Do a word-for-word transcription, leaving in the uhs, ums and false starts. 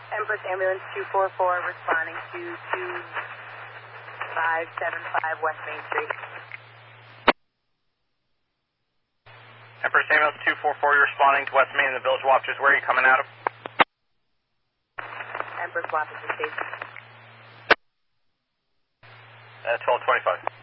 Empress Ambulance two four four responding to two five seven five West Main Street. Empress Ambulance two four four, you're responding to West Main in the Village Watches. Where are you coming out of? Empress Watches Station. Uh, twelve twenty-five.